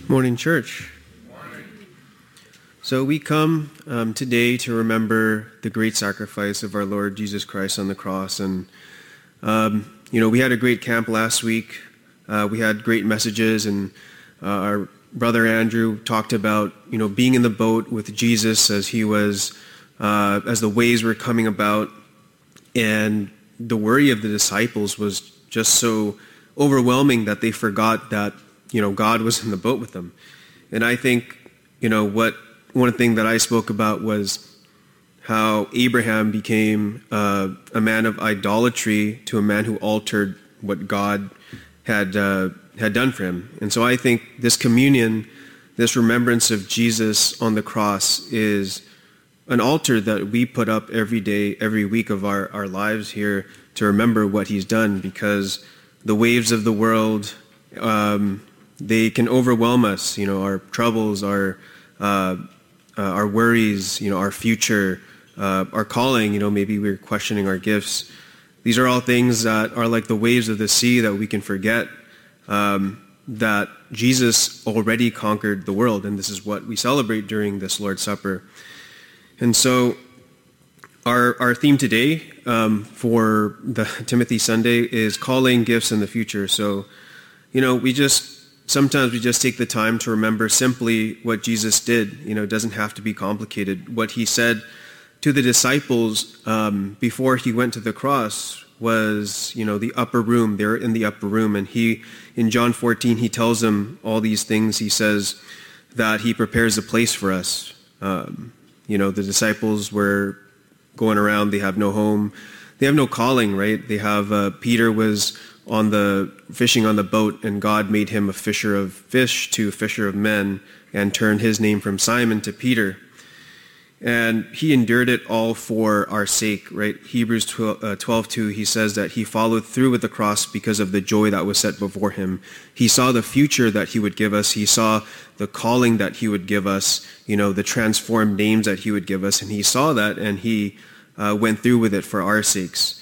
Morning, church. So we come today to remember the great sacrifice of our Lord Jesus Christ on the cross. And, we had a great camp last week. We had great messages, and our brother Andrew talked about, being in the boat with Jesus as he was, as the waves were coming about. And the worry of the disciples was just so overwhelming that they forgot that, God was in the boat with them. And I think, one thing that I spoke about was how Abraham became a man of idolatry to a man who altered what God had done for him. And so I think this communion, this remembrance of Jesus on the cross, is an altar that we put up every day, every week of our lives here to remember what he's done, because the waves of the world, they can overwhelm us, our troubles, our worries, our future, our calling, maybe we're questioning our gifts. These are all things that are like the waves of the sea that we can forget, that Jesus already conquered the world, and this is what we celebrate during this Lord's Supper. And so our theme today for the Timothy Sunday is calling gifts in the future. So, sometimes we just take the time to remember simply what Jesus did. It doesn't have to be complicated. What he said to the disciples before he went to the cross was, the upper room. They're in the upper room. And in John 14, he tells them all these things. He says that he prepares a place for us. The disciples were going around. They have no home. They have no calling, right? They have, Peter was fishing on the boat, and God made him a fisher of fish to a fisher of men, and turned his name from Simon to Peter. And he endured it all for our sake, right? Hebrews 12:2, he says that he followed through with the cross because of the joy that was set before him. He saw the future that he would give us. He saw the calling that he would give us, the transformed names that he would give us. And he saw that, and he went through with it for our sakes.